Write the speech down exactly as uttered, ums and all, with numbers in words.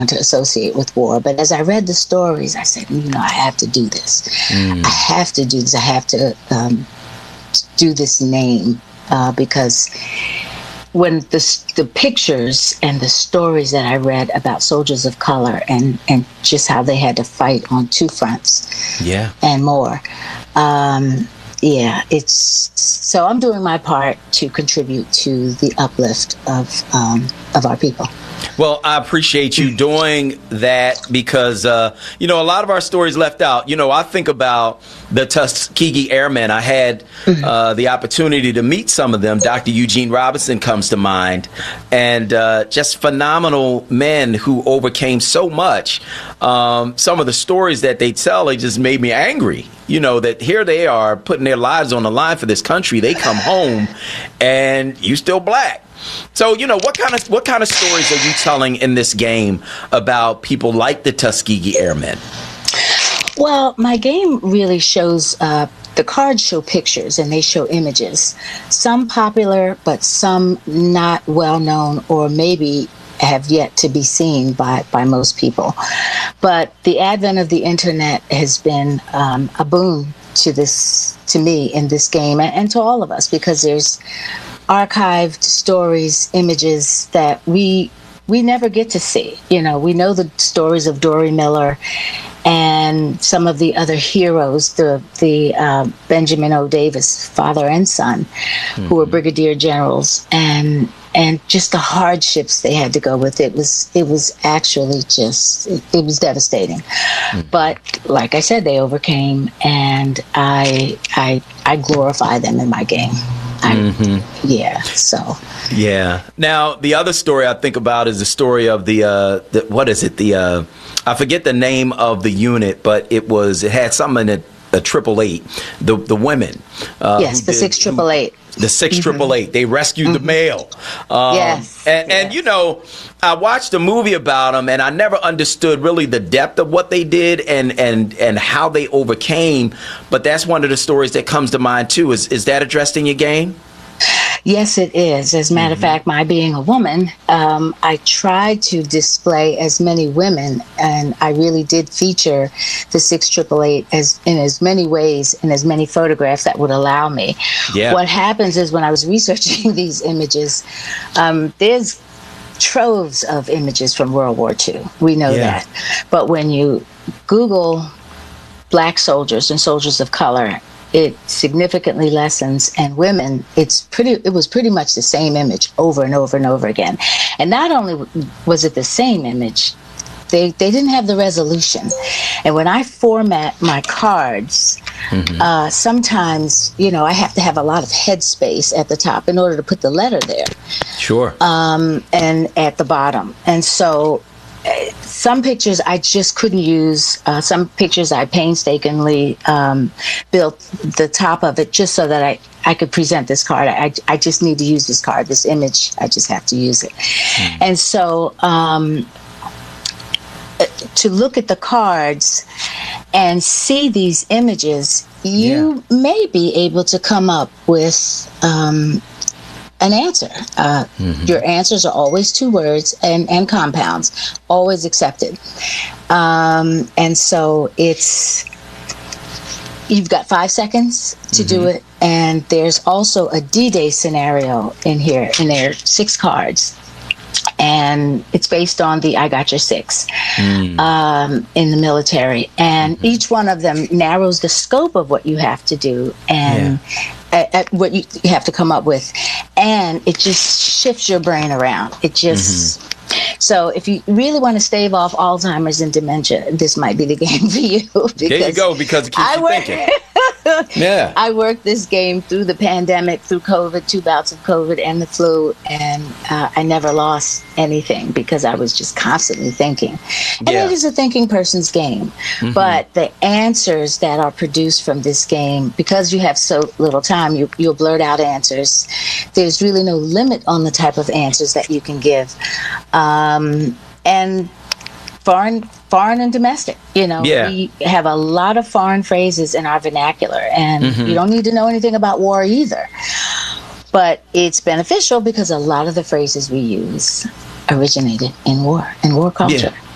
to associate with war. But as I read the stories, I said, you know, I have to do this. Mm. I have to do this. I have to um, do this name uh, because when the, the pictures and the stories that I read about soldiers of color and, and just how they had to fight on two fronts yeah. and more, um, yeah, it's so I'm doing my part to contribute to the uplift of um, of our people. Well, I appreciate you doing that because, uh, you know, a lot of our stories left out. You know, I think about the Tuskegee Airmen. I had uh, the opportunity to meet some of them. Doctor Eugene Robinson comes to mind, and uh, just phenomenal men who overcame so much. Um, some of the stories that they tell, they just made me angry. You know, that here they are putting their lives on the line for this country. They come home and you still black. So, you know, what kind of what kind of stories are you telling in this game about people like the Tuskegee Airmen? Well, my game really shows, uh, the cards show pictures and they show images. Some popular, but some not well known or maybe have yet to be seen by, by most people. But the advent of the internet has been um, a boon to this, to me in this game and, and to all of us, because there's archived stories, images that we we never get to see. You know, we know the stories of Dory Miller and some of the other heroes, the the uh, Benjamin O. Davis, father and son, mm-hmm. who were brigadier generals, and and just the hardships they had to go with. It was it was actually just it, it was devastating. Mm-hmm. But like I said, they overcame, and I I I glorify them in my game. I, mm-hmm. Yeah, so. Yeah. Now, the other story I think about is the story of the, uh, the what is it? The uh, I forget the name of the unit, but it was it had something in it, a triple eight, the the women. Uh, yes, the did, six triple eight. The six mm-hmm. triple eight. They rescued mm-hmm. the male. Um, yes. And, yes. and, you know, I watched a movie about them, and I never understood really the depth of what they did and, and, and how they overcame. But that's one of the stories that comes to mind, too. Is, is that addressed in your game? Yes, it is. As a matter mm-hmm. of fact, my being a woman, um, I tried to display as many women, and I really did feature the six triple eight as in as many ways and as many photographs that would allow me. Yeah. What happens is when I was researching these images, um, there's troves of images from World War Two. We know yeah. that. But when you Google black soldiers and soldiers of color, it significantly lessens, and women, it's pretty, it was pretty much the same image over and over and over again. And not only was it the same image, they, they didn't have the resolution. And when I format my cards, mm-hmm. uh, sometimes, you know, I have to have a lot of headspace at the top in order to put the letter there. Sure. Um, and at the bottom. And so some pictures I just couldn't use. Uh, some pictures I painstakingly um, built the top of it just so that I, I could present this card. I, I just need to use this card, this image. I just have to use it. Mm. And so um, to look at the cards and see these images, you yeah. may be able to come up with um, an answer. Uh, mm-hmm. Your answers are always two words and, and compounds, always accepted. Um, and so it's, you've got five seconds to mm-hmm. do it. And there's also a D-Day scenario in here, and there are six cards. And it's based on the I Got Your Six mm. um, in the military. And mm-hmm. each one of them narrows the scope of what you have to do and yeah. at, at what you have to come up with. And it just shifts your brain around. It just... Mm-hmm. So if you really want to stave off Alzheimer's and dementia, this might be the game for you. There you go, because it keeps I you work, thinking. Yeah. I worked this game through the pandemic, through COVID, two bouts of COVID and the flu, and uh, I never lost anything because I was just constantly thinking. And yeah. it is a thinking person's game. Mm-hmm. But the answers that are produced from this game, because you have so little time, you, you'll blurt out answers. There's really no limit on the type of answers that you can give. Um, and foreign foreign and domestic, you know, yeah. we have a lot of foreign phrases in our vernacular, and mm-hmm. you don't need to know anything about war either. But it's beneficial because a lot of the phrases we use originated in war, in war culture. Yeah.